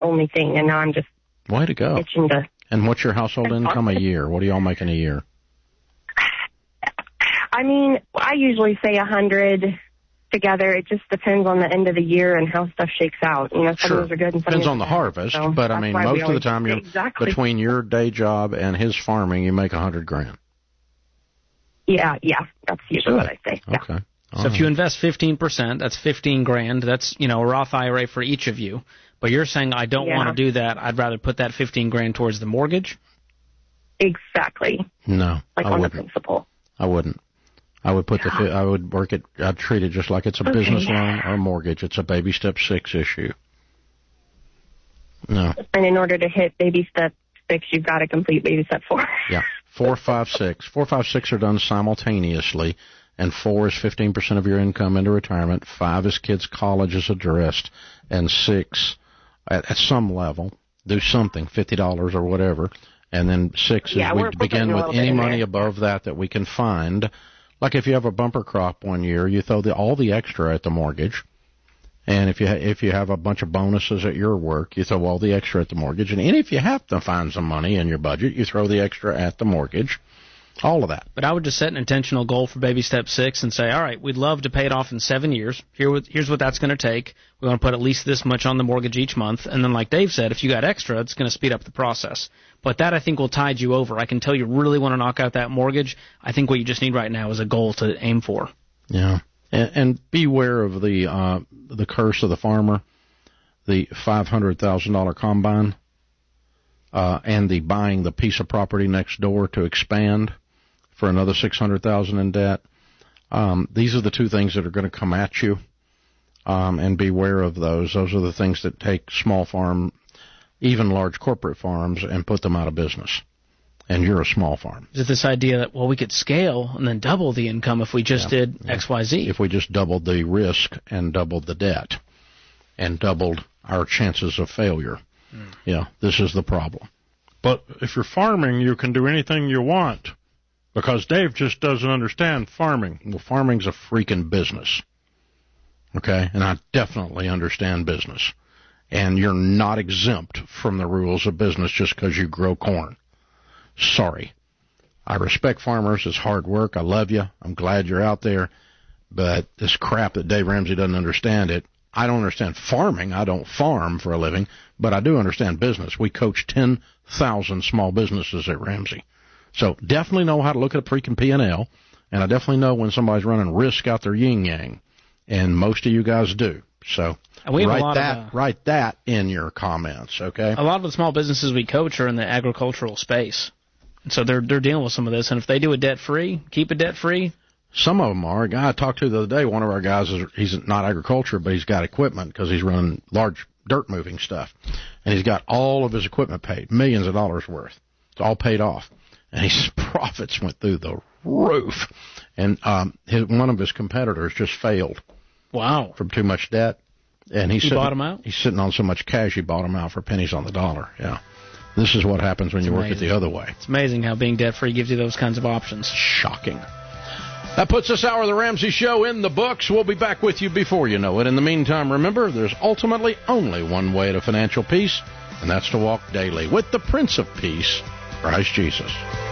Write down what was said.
only thing, and now I'm just way to go. itching to. And what's your household income a year? What do y'all make in a year? I mean, I usually say 100 together. It just depends on the end of the year and how stuff shakes out. You know, some Sure. years are good and some Depends years on the are harvest, bad. So but I mean, most of the time, you're exactly. between your day job and his farming, you make $100,000. Yeah, that's usually what I say. Yeah. Okay. So if you invest 15%, that's $15,000. That's, you know, a Roth IRA for each of you. But you're saying I don't want to do that. I'd rather put that $15,000 towards the mortgage. Exactly. No, like I on wouldn't. the principal. I wouldn't. I would put I would work it. I'd treat it just like it's a business loan or a mortgage. It's a baby step 6 issue. No. And in order to hit baby step 6, you've got to complete baby step 4. Yeah. 4, 5, 6. 4, 5, 6 are done simultaneously, and 4 is 15% of your income into retirement. 5 is kids' college is addressed, and 6 at some level do something, $50 or whatever, and then 6 is we begin with any money above that we can find. Like if you have a bumper crop one year, you throw all the extra at the mortgage. And if you have a bunch of bonuses at your work, you throw all the extra at the mortgage. And if you have to find some money in your budget, you throw the extra at the mortgage. All of that. But I would just set an intentional goal for baby step 6 and say, all right, we'd love to pay it off in 7 years. Here's what that's going to take. We want to put at least this much on the mortgage each month. And then like Dave said, if you got extra, it's going to speed up the process. But that, I think, will tide you over. I can tell you really want to knock out that mortgage. I think what you just need right now is a goal to aim for. Yeah. And beware of the curse of the farmer, the $500,000 combine, and the buying the piece of property next door to expand for another $600,000 in debt. These are the two things that are going to come at you, and beware of those. Those are the things that take small farm, even large corporate farms, and put them out of business. And you're a small farm. Is it this idea that, well, we could scale and then double the income if we just did X, Y, Z? If we just doubled the risk and doubled the debt and doubled our chances of failure. Yeah, this is the problem. But if you're farming, you can do anything you want because Dave just doesn't understand farming. Well, farming's a freaking business. Okay? And I definitely understand business. And you're not exempt from the rules of business just because you grow corn. Sorry. I respect farmers. It's hard work. I love you. I'm glad you're out there. But this crap that Dave Ramsey doesn't understand it. I don't understand farming. I don't farm for a living, but I do understand business. We coach 10,000 small businesses at Ramsey. So definitely know how to look at a freaking P&L, and I definitely know when somebody's running risk out their yin-yang, and most of you guys do. So write that in your comments, okay? A lot of the small businesses we coach are in the agricultural space. So they're dealing with some of this, and if they do it debt-free, keep it debt-free. Some of them are. A guy I talked to the other day, one of our guys, he's not agriculture, but he's got equipment because he's running large dirt moving stuff. And he's got all of his equipment paid, millions of dollars worth. It's all paid off. And his profits went through the roof. And one of his competitors just failed. Wow. From too much debt. And he bought him out? He's sitting on so much cash, he bought him out for pennies on the dollar. Yeah. This is what happens when you work it the other way. It's amazing how being debt-free gives you those kinds of options. Shocking. That puts this hour of the Ramsey Show in the books. We'll be back with you before you know it. In the meantime, remember, there's ultimately only one way to financial peace, and that's to walk daily with the Prince of Peace, Christ Jesus.